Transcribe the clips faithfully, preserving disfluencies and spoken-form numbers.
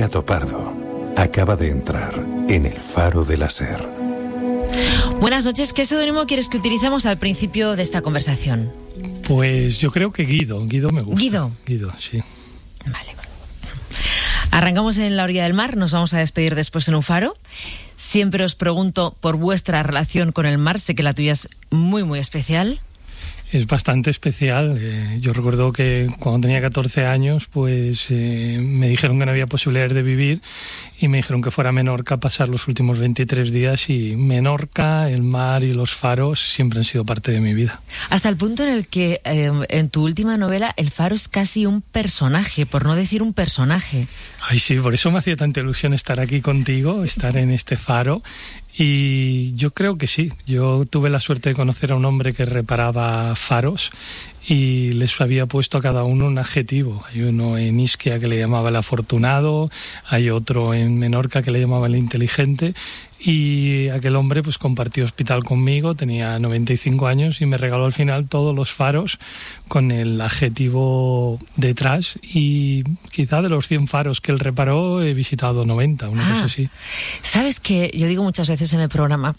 Gato Pardo acaba de entrar en el Faro de la Ser. Buenas noches. ¿Qué seudónimo quieres que utilicemos al principio de esta conversación? Pues yo creo que Guido. Guido me gusta. ¿Guido? Guido, sí. Vale. Arrancamos en la orilla del mar. Nos vamos a despedir después en un faro. Siempre os pregunto por vuestra relación con el mar. Sé que la tuya es muy, muy especial. Es bastante especial. Eh, yo recuerdo que cuando tenía catorce años, pues eh, me dijeron que no había posibilidades de vivir y me dijeron que fuera a Menorca a pasar los últimos veintitrés días, y Menorca, el mar y los faros siempre han sido parte de mi vida. Hasta el punto en el que eh, en tu última novela el faro es casi un personaje, por no decir un personaje. Ay, sí, por eso me hacía tanta ilusión estar aquí contigo, estar en este faro. Y yo creo que sí. Yo tuve la suerte de conocer a un hombre que reparaba faros y les había puesto a cada uno un adjetivo. Hay uno en Ischia que le llamaba el afortunado, hay otro en Menorca que le llamaba el inteligente, y aquel hombre pues compartió hospital conmigo, tenía noventa y cinco años y me regaló al final todos los faros con el adjetivo detrás, y quizá de los cien faros que él reparó he visitado noventa, una ah, cosa así. ¿Sabes que yo digo muchas veces en el programa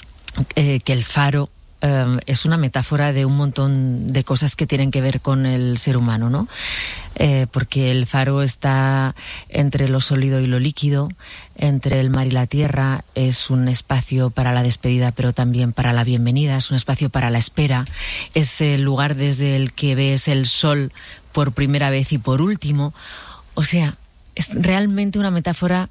eh, que el faro eh, es una metáfora de un montón de cosas que tienen que ver con el ser humano, ¿no? Eh, porque el faro está entre lo sólido y lo líquido, entre el mar y la tierra, es un espacio para la despedida pero también para la bienvenida, es un espacio para la espera, es el lugar desde el que ves el sol por primera vez y por último. O sea, es realmente una metáfora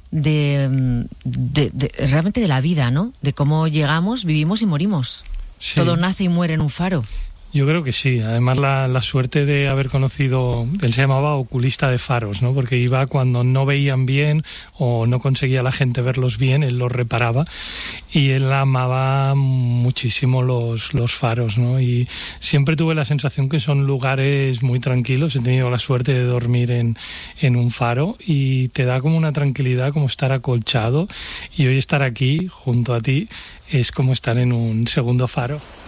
de, de, de realmente de la vida, ¿no? De cómo llegamos, vivimos y morimos. Sí. Todo nace y muere en un faro. Yo creo que sí. Además, la, la suerte de haber conocido, él se llamaba oculista de faros, ¿no? Porque iba cuando no veían bien o no conseguía la gente verlos bien, él los reparaba, y él amaba muchísimo los, los faros, ¿no? Y siempre tuve la sensación que son lugares muy tranquilos. He tenido la suerte de dormir en, en un faro y te da como una tranquilidad, como estar acolchado, y hoy estar aquí junto a ti es como estar en un segundo faro.